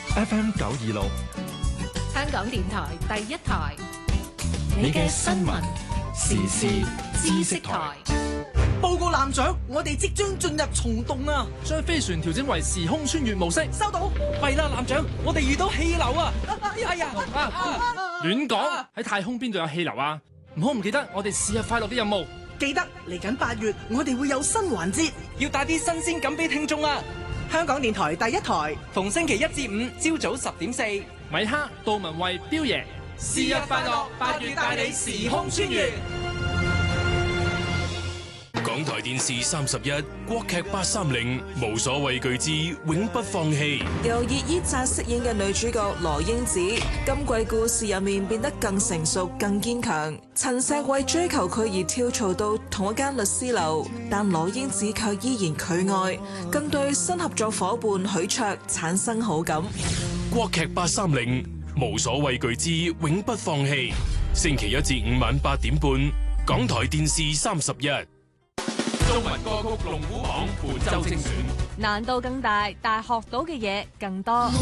FM 926， 香港電台第一台， 你嘅新聞時事知識台。 報告艦長，我哋即將進入蟲洞啊！ 將飛船調整為時空穿越模式。 收到。弊啦，艦長，我哋遇到氣流啊！ 亂講，喺太空邊度有氣流啊？唔好唔記得我哋是日快樂嘅任務。 記得嚟緊8月，我哋會有新環節，要帶啲新鮮感俾聽眾啊！香港電台第一台，逢星期1至5朝早10:04， 米哈、杜文慧、彪爺， 是日快樂，8月帶你時空穿越。 港台電視31國劇830無所畏懼之永不放棄， 由葉依扎飾演嘅女主角羅英子，今季故事入面變得更成熟、更堅強。陳碩為追求佢而跳槽到同一間律師樓，但羅英子卻依然拒愛，更對新合作伙伴許卓產生好感。 國劇830無所畏懼之永不放棄，星期1至5晚8點半，港台電視31。中文歌曲龍虎榜本周精選， 難度更大，但學到嘅嘢更多。